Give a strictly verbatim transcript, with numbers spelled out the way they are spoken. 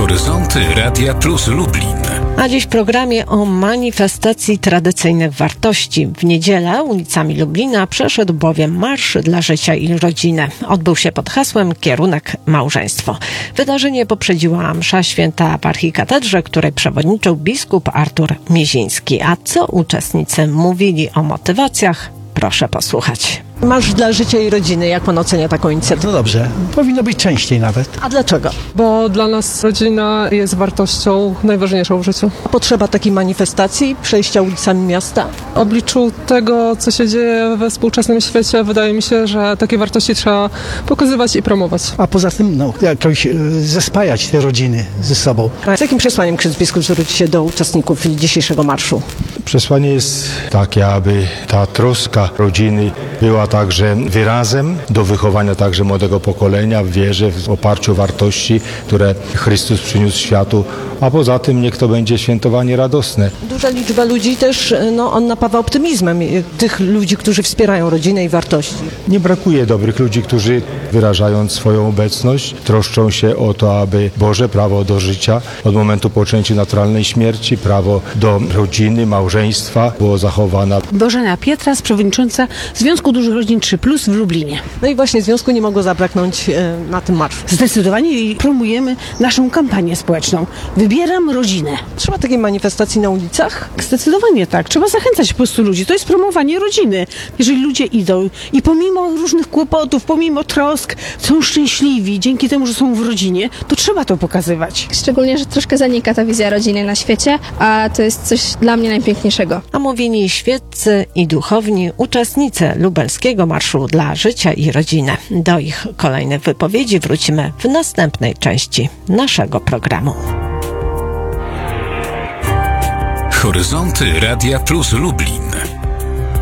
Horyzonty Radia Plus Lublin. A dziś w programie o manifestacji tradycyjnych wartości. W niedzielę ulicami Lublina przeszedł bowiem Marsz dla Życia i Rodziny. Odbył się pod hasłem Kierunek Małżeństwo. Wydarzenie poprzedziła msza święta w archikatedrze, której przewodniczył biskup Artur Miziński. A co uczestnicy mówili o motywacjach? Proszę posłuchać. Marsz dla Życia i Rodziny. Jak pan ocenia taką inicjatywę? No dobrze, powinno być częściej nawet. A dlaczego? Bo dla nas rodzina jest wartością najważniejszą w życiu. Potrzeba takiej manifestacji, przejścia ulicami miasta? W obliczu tego, co się dzieje we współczesnym świecie, wydaje mi się, że takie wartości trzeba pokazywać i promować. A poza tym, no, jakoś e, zespajać te rodziny ze sobą. A z jakim przesłaniem ksiądz biskup zwróci się do uczestników dzisiejszego marszu? Przesłanie jest takie, aby ta troska rodziny była także wyrazem do wychowania także młodego pokolenia w wierze, w oparciu o wartości, które Chrystus przyniósł światu, a poza tym niech to będzie świętowanie radosne. Duża liczba ludzi też, no, on napawa optymizmem tych ludzi, którzy wspierają rodzinę i wartości. Nie brakuje dobrych ludzi, którzy wyrażając swoją obecność, troszczą się o to, aby Boże prawo do życia od momentu poczęcia naturalnej śmierci, prawo do rodziny, małżeństwa było zachowane. Bożena Pietras, przewodnicząca Związku Dużych Rodzin trzy plus w Lublinie. No i właśnie związku nie mogło zabraknąć e, na tym marszu. Zdecydowanie promujemy naszą kampanię społeczną. Wybieram rodzinę. Trzeba takiej manifestacji na ulicach? Zdecydowanie tak. Trzeba zachęcać po prostu ludzi. To jest promowanie rodziny. Jeżeli ludzie idą i pomimo różnych kłopotów, pomimo trosk są szczęśliwi dzięki temu, że są w rodzinie, to trzeba to pokazywać. Szczególnie, że troszkę zanika ta wizja rodziny na świecie, a to jest coś dla mnie najpiękniejszego. A mówili świeccy i duchowni uczestnicy lubelskiego Marszu dla Życia i Rodziny. Do ich kolejnych wypowiedzi wrócimy w następnej części naszego programu. Horyzonty Radia Plus Lublin.